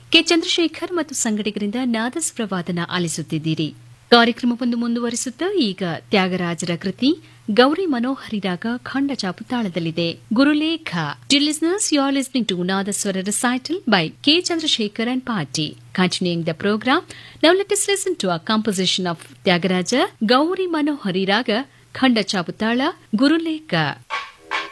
K Chandrashekhar ಮತ್ತು ಸಂಗಡಿಗರಿಂದ ನಾದಸ್ವರವಾದನ ಆಲಿಸುತ್ತಿದ್ದೀರಿ. ಕಾರ್ಯಕ್ರಮವನ್ನು ಮುಂದುವರಿಸುತ್ತಾ ಈಗ ತ್ಯಾಗರಾಜರ ಕೃತಿ ಗೌರಿ ಮನೋಹರಿ ರಾಗ ಖಂಡ ಚಾಪುತಾಳದಲ್ಲಿದೆ. ಗುರುಲೇಖ. Dear listeners, you are listening to Nadaswara recital by K. Chandrasekhar and Party. Continuing the program, now let us listen to a composition of Tyagaraja Gauri Manohari Raga Khanda Chaputala Guruleka.